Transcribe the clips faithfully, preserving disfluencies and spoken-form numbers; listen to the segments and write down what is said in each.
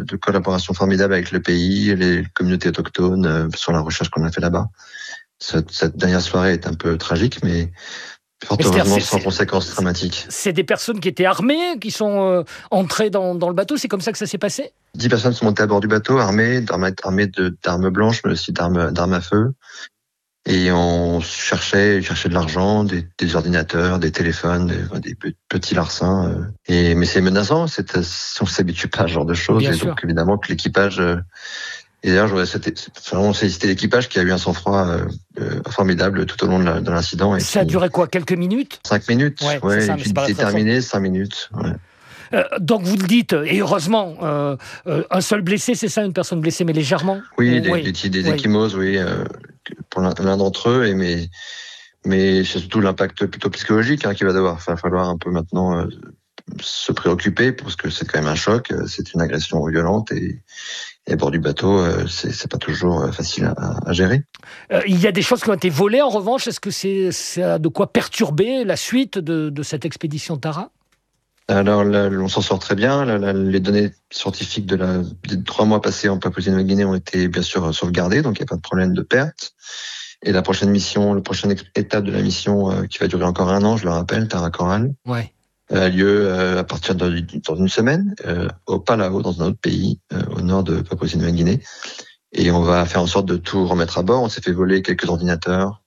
de collaboration formidable avec le pays, les communautés autochtones, euh, sur la recherche qu'on a fait là-bas. Cette, cette dernière soirée est un peu tragique, mais fort heureusement sans conséquences dramatiques. C'est des personnes qui étaient armées, qui sont euh, entrées dans, dans le bateau, c'est comme ça que ça s'est passé ? Dix personnes sont montées à bord du bateau, armées, d'armes, armées de, d'armes blanches, mais aussi d'armes, d'armes à feu. Et on cherchait, cherchait de l'argent, des, des ordinateurs, des téléphones, des, des petits larcins. Euh. Et, mais c'est menaçant, c'est, on s'habitue pas à ce genre de choses. Bien et sûr. donc évidemment que l'équipage... Euh, et d'ailleurs, je voudrais vraiment féliciter l'équipage qui a eu un sang-froid euh, euh, formidable tout au long de, la, de l'incident. Et ça a qui... duré quoi, quelques minutes ? Cinq minutes, ouais. ouais, ça, et puis déterminé, cinq minutes. Ouais. Euh, donc vous le dites, et heureusement, euh, euh, un seul blessé, c'est ça, une personne blessée, mais légèrement ? Oui, des, oui. des, des, des échymoses, oui, euh, pour l'un, l'un d'entre eux, et mais, mais c'est surtout l'impact plutôt psychologique hein, qu'il va devoir. Il va falloir un peu maintenant euh, se préoccuper, parce que c'est quand même un choc, c'est une agression violente, et, et à bord du bateau, euh, c'est, c'est pas toujours facile à, à gérer. Euh, il y a des choses qui ont été volées, en revanche, est-ce que c'est, ça a de quoi perturber la suite de, de cette expédition Tara ? Alors, là, on s'en sort très bien. Là, là, les données scientifiques de la, des trois mois passés en Papouasie-Nouvelle-Guinée ont été bien sûr sauvegardées, donc il n'y a pas de problème de perte. Et la prochaine mission, la prochaine étape de la mission, euh, qui va durer encore un an, je le rappelle, Tara Coral, ouais. a lieu euh, à partir de dans une semaine euh, au Palau, dans un autre pays, euh, au nord de Papouasie-Nouvelle-Guinée. Et on va faire en sorte de tout remettre à bord. On s'est fait voler quelques ordinateurs.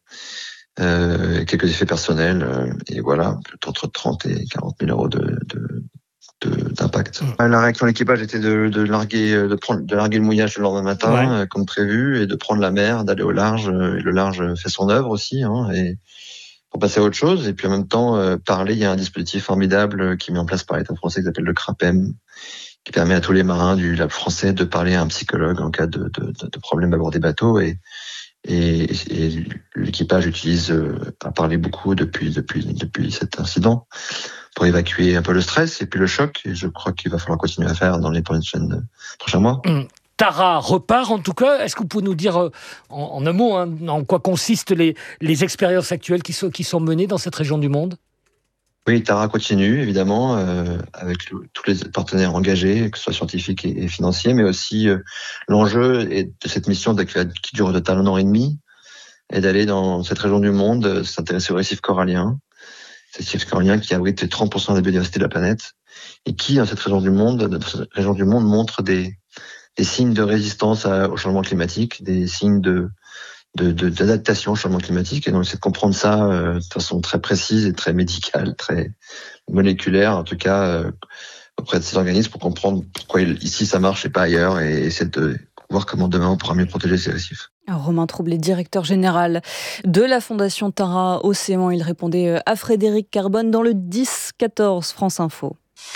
Euh, quelques effets personnels, euh, et voilà, entre trente et quarante mille euros de, de, de, d'impact. Mmh. La réaction de l'équipage était de, de larguer, de prendre, de larguer le mouillage le lendemain matin, ouais. euh, comme prévu, et de prendre la mer, d'aller au large. Euh, et le large fait son œuvre aussi, hein, et pour passer à autre chose. Et puis en même temps, euh, parler. Il y a un dispositif formidable qui est mis en place par l'État français qui s'appelle le CRAPEM, qui permet à tous les marins du lac français de parler à un psychologue en cas de, de, de, de problème à bord des bateaux. Et Et, et l'équipage utilise, euh, a parlé beaucoup depuis depuis depuis cet incident pour évacuer un peu le stress et puis le choc. Et je crois qu'il va falloir continuer à faire dans les prochaines, prochains mois. Mmh. Tara repart en tout cas. Est-ce que vous pouvez nous dire euh, en, en un mot hein, en quoi consistent les les expériences actuelles qui sont qui sont menées dans cette région du monde ? Oui, Tara continue, évidemment, euh, avec le, tous les partenaires engagés, que ce soit scientifiques et, et financiers, mais aussi euh, l'enjeu est de cette mission qui dure au total un an et demi, est d'aller dans cette région du monde, euh, s'intéresser aux récifs coralliens. Ces récifs coralliens qui abritent trente pour cent de la biodiversité de la planète, et qui, dans cette région du monde, dans cette région du monde, montrent des, des signes de résistance à, au changement climatique, des signes de De, de, d'adaptation au changement climatique, et donc c'est de comprendre ça euh, de façon très précise et très médicale, très moléculaire, en tout cas euh, auprès de ces organismes, pour comprendre pourquoi ici ça marche et pas ailleurs, et essayer de voir comment demain on pourra mieux protéger ces récifs. Romain Troublé, directeur général de la Fondation Tara Océan, il répondait à Frédéric Carbone dans le dix quatorze France Info.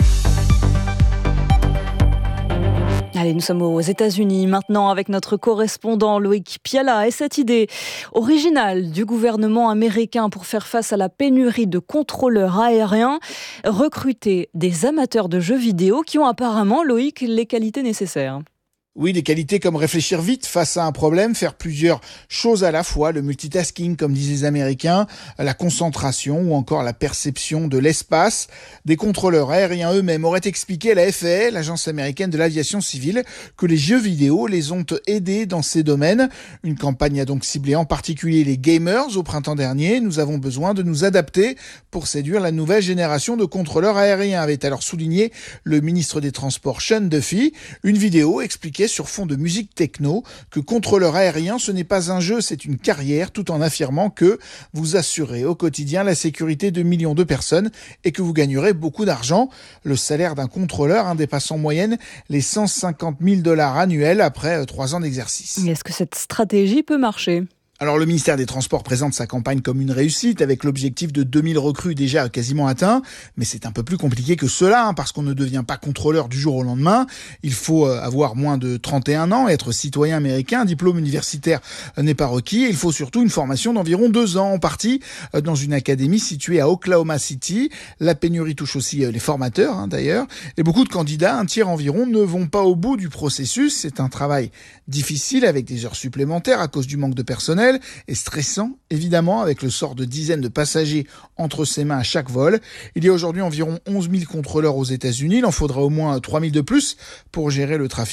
Allez, nous sommes aux États-Unis maintenant avec notre correspondant Loïc Piala et cette idée originale du gouvernement américain pour faire face à la pénurie de contrôleurs aériens, recruter des amateurs de jeux vidéo qui ont apparemment, Loïc, les qualités nécessaires. Oui, des qualités comme réfléchir vite face à un problème, faire plusieurs choses à la fois, le multitasking comme disent les Américains, la concentration ou encore la perception de l'espace. Des contrôleurs aériens eux-mêmes auraient expliqué à la F A A, l'agence américaine de l'aviation civile, que les jeux vidéo les ont aidés dans ces domaines. Une campagne a donc ciblé en particulier les gamers au printemps dernier. Nous avons besoin de nous adapter pour séduire la nouvelle génération de contrôleurs aériens, avait alors souligné le ministre des Transports Sean Duffy. Une vidéo expliquait sur fond de musique techno que contrôleur aérien, ce n'est pas un jeu, c'est une carrière, tout en affirmant que vous assurez au quotidien la sécurité de millions de personnes et que vous gagnerez beaucoup d'argent. Le salaire d'un contrôleur hein, dépasse en moyenne les cent cinquante mille dollars annuels après trois ans d'exercice. Et est-ce que cette stratégie peut marcher ? Alors le ministère des Transports présente sa campagne comme une réussite avec l'objectif de deux mille recrues déjà quasiment atteint, mais c'est un peu plus compliqué que cela hein, parce qu'on ne devient pas contrôleur du jour au lendemain. Il faut avoir moins de trente et un ans, être citoyen américain, un diplôme universitaire n'est pas requis, et il faut surtout une formation d'environ deux ans en partie dans une académie située à Oklahoma City. La pénurie touche aussi les formateurs hein, d'ailleurs, et beaucoup de candidats, un tiers environ, ne vont pas au bout du processus. C'est un travail difficile avec des heures supplémentaires à cause du manque de personnel, et stressant, évidemment, avec le sort de dizaines de passagers entre ses mains à chaque vol. Il y a aujourd'hui environ onze mille contrôleurs aux États-Unis. Il en faudra au moins trois mille de plus pour gérer le trafic